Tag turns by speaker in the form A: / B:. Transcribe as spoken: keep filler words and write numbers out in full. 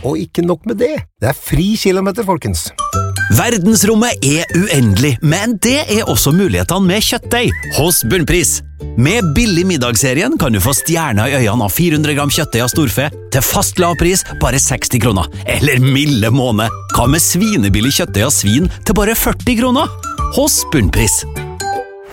A: Og ikke nok med det, det er fri kilometer, folkens.
B: Verdensrommet er uendelig, men det er også mulighetene med kjøttdeig hos Bunnpris. Med billig middagsserien kan du få stjerner i øynene av fire hundre gram kjøttdeig av storfe til fast lav pris bare seksti kroner. Eller milde måned, hva med svinebillig kjøttdeig av svin til bare førti kroner? Hos Bunnpris.